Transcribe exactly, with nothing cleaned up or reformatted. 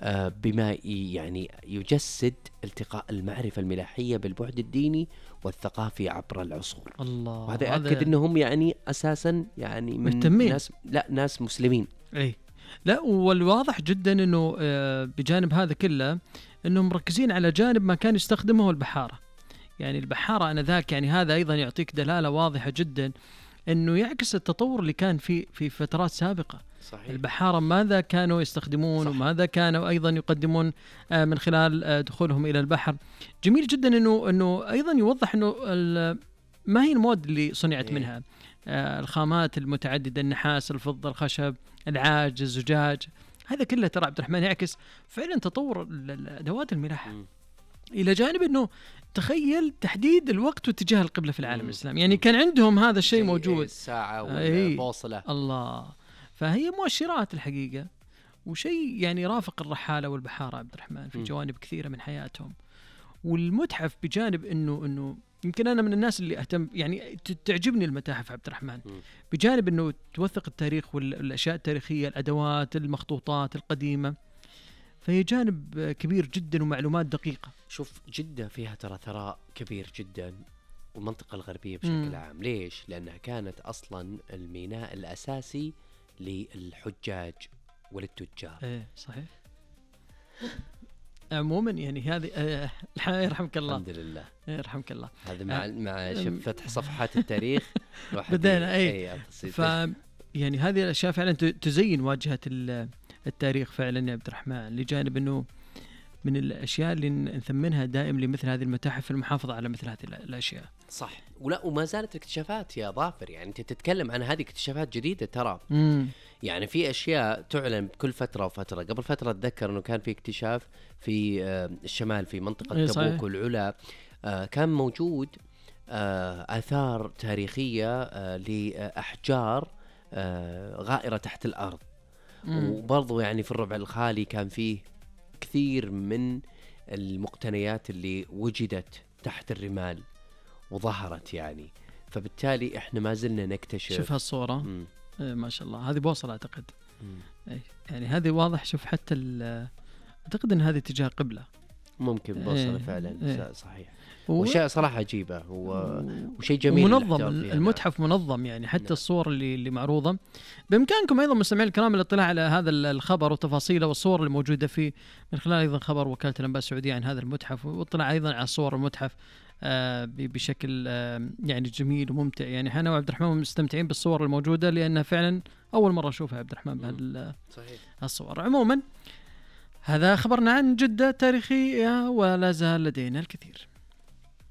بما يعني يجسد التقاء المعرفة الملاحية بالبعد الديني والثقافي عبر العصور. الله. وهذا يأكد أنهم يعني أساسا يعني من مهتمين. ناس لا ناس مسلمين. أي لا، والواضح جدا أنه بجانب هذا كله أنهم مركزين على جانب ما كان يستخدمه البحارة. يعني البحارة أنا ذاك يعني هذا أيضا يعطيك دلالة واضحة جدا أنه يعكس التطور اللي كان في في فترات سابقة. صحيح. البحارة ماذا كانوا يستخدمون؟ صح. وماذا كانوا أيضا يقدمون من خلال دخولهم إلى البحر. جميل جدا أنه أنه أيضا يوضح أنه ما هي المواد اللي صنعت إيه؟ منها الخامات المتعددة، النحاس، الفضة، الخشب، العاج، الزجاج، هذا كله ترى عبد الرحمن يعكس فعلا تطور أدوات الملاحة. م. إلى جانب أنه تخيل تحديد الوقت واتجاه القبلة في العالم الإسلامي، يعني كان عندهم هذا الشيء موجود، الساعة والبوصلة. الله. فهي مؤشرات الحقيقة، وشيء يعني رافق الرحالة والبحارة عبد الرحمن في جوانب كثيرة من حياتهم. والمتحف بجانب أنه أنه يمكن أنا من الناس اللي أهتم، يعني تعجبني المتاحف عبد الرحمن، بجانب أنه توثق التاريخ والأشياء التاريخية، الأدوات، المخطوطات القديمة، فهي جانب كبير جدا ومعلومات دقيقة. شوف جدة فيها ترى ثراء كبير جدا، والمنطقة الغربية بشكل م. عام. ليش؟ لأنها كانت أصلا الميناء الأساسي للحجاج وللتجار. ايه صحيح. عموما يعني هذه آه يرحمك الله. الحمد لله يرحمك الله. هذا مع آه مع فتح صفحات التاريخ بدأنا اي ف يعني هذه الاشياء فعلا تزين واجهة التاريخ فعلا يا عبد الرحمن، لجانب انه من الاشياء اللي نثمنها دائم لمثل هذه المتاحف المحافظة على مثل هذه الاشياء. صح. ولا وما زالت اكتشافات يا ظافر، يعني انت تتكلم عن هذه اكتشافات جديدة ترى. مم. يعني في اشياء تعلن كل فترة وفترة. قبل فترة اتذكر انه كان في اكتشاف في الشمال في منطقة تبوك والعلا، كان موجود آثار تاريخية لأحجار غائرة تحت الأرض. وبرضو يعني في الربع الخالي كان فيه كثير من المقتنيات اللي وجدت تحت الرمال وظهرت يعني. فبالتالي احنا ما زلنا نكتشف. شوف هالصورة إيه ما شاء الله، هذه بوصلة أعتقد. إيه يعني هذه واضح. شوف حتى أعتقد أن هذه اتجاه قبلة، ممكن بوصلة. إيه فعلا. إيه صحيح. و... وشيء صراحة عجيبة هو وشيء جميل منظم. المتحف منظم يعني حتى نعم. الصور اللي اللي معروضة. بإمكانكم أيضا مستمعين الكرام الاطلاع على هذا الخبر وتفاصيله والصور الموجودة فيه من خلال أيضا خبر وكالة الأنباء السعودية عن هذا المتحف، واطلاع أيضا على صور المتحف آه بشكل آه يعني جميل وممتع. يعني احنا وعبد الرحمن مستمتعين بالصور الموجودة لأنها فعلا أول مرة أشوفها عبد الرحمن بهالصور. عموما هذا خبرنا عن جدة تاريخية ولا زال لدينا الكثير.